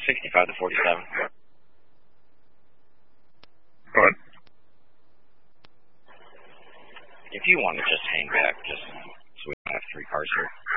65 to 47. Go ahead. If you want to just hang back, just so we don't have three cars here.